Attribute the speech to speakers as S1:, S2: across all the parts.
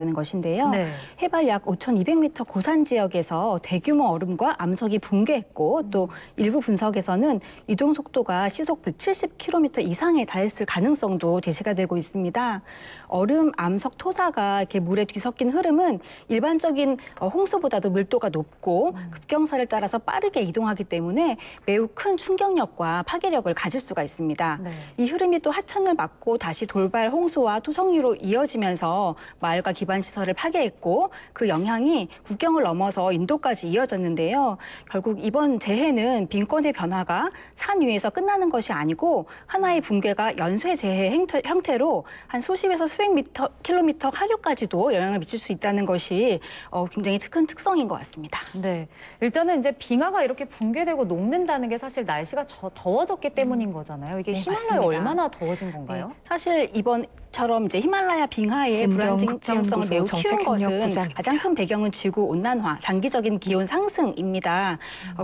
S1: 는 것인데요.
S2: 네.
S1: 해발 약 5,200m 고산 지역에서 대규모 얼음과 암석이 붕괴했고 또 일부 분석에서는 이동 속도가 시속 170km 이상에 달했을 가능성도 제시가 되고 있습니다. 얼음, 암석, 토사가 이렇게 물에 뒤섞인 흐름은 일반적인 홍수보다도 밀도가 높고 급경사를 따라서 빠르게 이동하기 때문에 매우 큰 충격력과 파괴력을 가질 수가 있습니다.
S2: 네.
S1: 이 흐름이 또 하천을 막고 다시 돌발 홍수와 토성류로 이어지면서 마을과 기반 시설을 파괴했고 그 영향이 국경을 넘어서 인도까지 이어졌는데요. 결국 이번 재해는 빈권의 변화가 산 위에서 끝나는 것이 아니고 하나의 붕괴가 연쇄 재해 형태로 한 수십에서 수백 킬로미터 하류까지도 영향을 미칠 수 있다는 것이 굉장히 큰 특성인 것 같습니다.
S2: 네. 일단은 이제 빙하가 이렇게 붕괴되고 녹는다는 게 사실 날씨가 더워졌기 때문인 거잖아요. 이게
S1: 네,
S2: 히말라야
S1: 맞습니다.
S2: 얼마나 더워진 건가요?
S1: 네, 사실 이번처럼 이제 히말라야 빙하의 불안정성을 매우 키운 것은 가장 큰 배경은 지구 온난화, 장기적인 기온 상승입니다.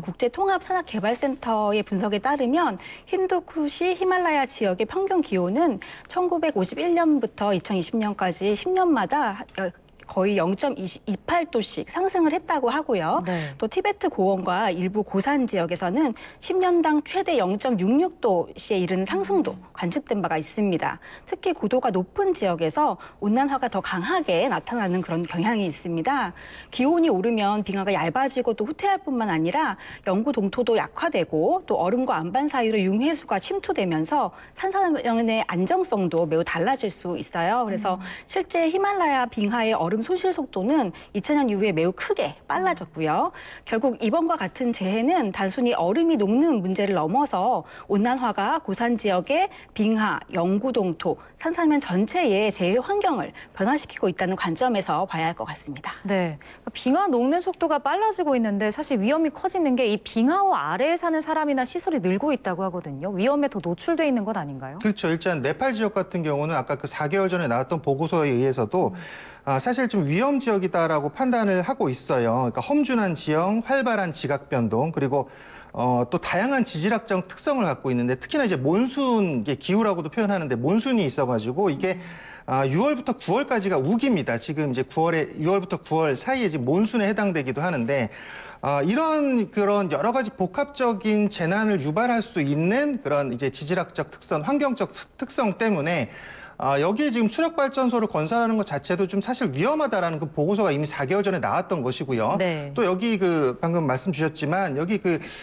S1: 국제통합산업개발센터의 분석에 따르면 힌두쿠시 히말라야 지역의 평균 기온은 1951년부터 2020년까지 10년마다 거의 0.28도씩 상승을 했다고 하고요.
S2: 네.
S1: 또 티베트 고원과 일부 고산 지역에서는 10년당 최대 0.66도씨에 이르는 상승도 관측된 바가 있습니다. 특히 고도가 높은 지역에서 온난화가 더 강하게 나타나는 그런 경향이 있습니다. 기온이 오르면 빙하가 얇아지고 또 후퇴할 뿐만 아니라 영구 동토도 약화되고 또 얼음과 안반 사이로 융해수가 침투되면서 산사면의 안정성도 매우 달라질 수 있어요. 그래서 실제 히말라야 빙하의 얼음 손실 속도는 2000년 이후에 매우 크게 빨라졌고요. 결국 이번과 같은 재해는 단순히 얼음이 녹는 문제를 넘어서 온난화가 고산 지역의 빙하, 영구동토, 산사면 전체의 재해 환경을 변화시키고 있다는 관점에서 봐야 할 것 같습니다.
S2: 네. 빙하 녹는 속도가 빨라지고 있는데 사실 위험이 커지는 게 이 빙하호 아래에 사는 사람이나 시설이 늘고 있다고 하거든요. 위험에 더 노출돼 있는 것 아닌가요?
S3: 그렇죠. 일단 네팔 지역 같은 경우는 아까 그 4개월 전에 나왔던 보고서에 의해서도 사실 좀 위험 지역이다라고 판단을 하고 있어요. 그러니까 험준한 지형, 활발한 지각 변동, 그리고 또 다양한 지질학적 특성을 갖고 있는데 특히나 이제 몬순 기후라고도 표현하는데 몬순이 있어가지고 이게 6월부터 9월까지가 우기입니다. 지금 이제 6월부터 9월 사이에 지금 몬순에 해당되기도 하는데 이런 그런 여러 가지 복합적인 재난을 유발할 수 있는 그런 이제 지질학적 특성, 환경적 특성 때문에 여기에 지금 수력발전소를 건설하는 것 자체도 좀 사실 위험하다라는 그 보고서가 이미 4개월 전에 나왔던 것이고요.
S2: 네.
S3: 또 여기 그 방금 말씀 주셨지만 여기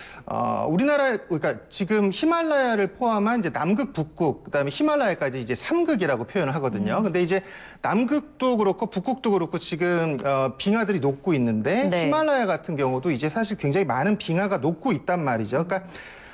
S3: 우리나라 그러니까 지금 히말라야를 포함한 이제 남극, 북극, 그다음에 히말라야까지 이제 3극이라고 표현을 하거든요. 근데 이제 남극도 그렇고 북극도 그렇고 지금 빙하들이 녹고 있는데
S2: 네.
S3: 히말라야 같은 경우도 이제 사실 굉장히 많은 빙하가 녹고 있단 말이죠. 그러니까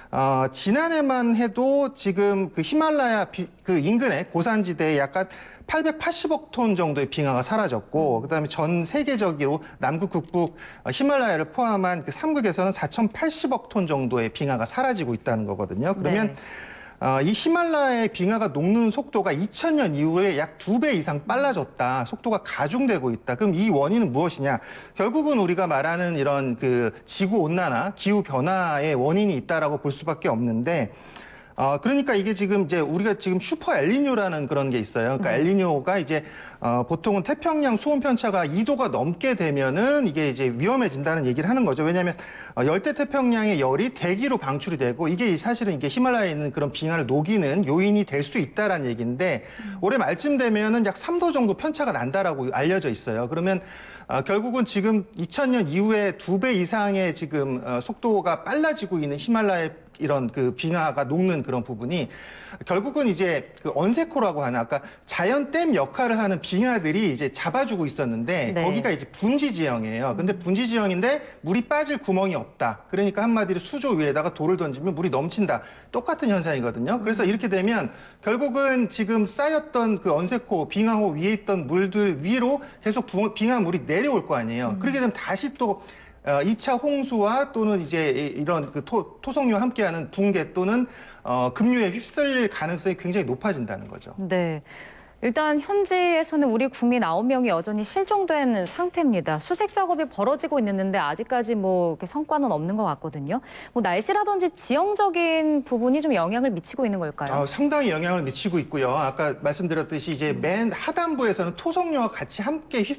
S3: 지난해만 해도 지금 그 히말라야 그 인근의 고산지대에 약간 880억 톤 정도의 빙하가 사라졌고, 그다음에 전 세계적으로 남극, 북극, 히말라야를 포함한 그 3극에서는 4,080억 톤 정도의 빙하가 사라지고 있다는 거거든요. 그러면 이 히말라야의 빙하가 녹는 속도가 2000년 이후에 약 2배 이상 빨라졌다. 속도가 가중되고 있다. 그럼 이 원인은 무엇이냐? 결국은 우리가 말하는 이런 그 지구 온난화, 기후 변화의 원인이 있다라고 볼 수밖에 없는데 그러니까 이게 지금 이제 우리가 지금 슈퍼 엘니뇨라는 그런 게 있어요. 그러니까 엘니뇨가 이제 보통은 태평양 수온 편차가 2도가 넘게 되면은 이게 이제 위험해진다는 얘기를 하는 거죠. 왜냐하면 열대 태평양의 열이 대기로 방출이 되고 이게 사실은 이게 히말라야에 있는 그런 빙하를 녹이는 요인이 될 수 있다라는 얘기인데 올해 말쯤 되면은 약 3도 정도 편차가 난다라고 알려져 있어요. 그러면 결국은 지금 2000년 이후에 2배 이상의 지금 속도가 빨라지고 있는 히말라야 이런 그 빙하가 녹는 그런 부분이 결국은 이제 그 언세코라고 하는 아까 자연댐 역할을 하는 빙하들이 이제 잡아주고 있었는데
S2: 네.
S3: 거기가 이제 분지 지형이에요. 근데 분지 지형인데 물이 빠질 구멍이 없다. 그러니까 한마디로 수조 위에다가 돌을 던지면 물이 넘친다. 똑같은 현상이거든요. 그래서 이렇게 되면 결국은 지금 쌓였던 그 언세코 빙하호 위에 있던 물들 위로 계속 빙하물이 내려올 거 아니에요. 그렇게 되면 다시 또 2차 홍수와 또는 이제 이런 그 토성류와 함께하는 붕괴 또는 급류에 휩쓸릴 가능성이 굉장히 높아진다는 거죠.
S2: 네. 일단 현지에서는 우리 국민 9명이 여전히 실종된 상태입니다. 수색 작업이 벌어지고 있는데 아직까지 뭐 이렇게 성과는 없는 것 같거든요. 뭐 날씨라든지 지형적인 부분이 좀 영향을 미치고 있는 걸까요?
S3: 상당히 영향을 미치고 있고요. 아까 말씀드렸듯이 이제 맨 하단부에서는 토속류와 같이 함께